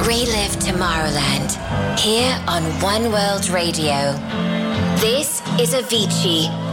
Relive Tomorrowland, here on One World Radio. This is Avicii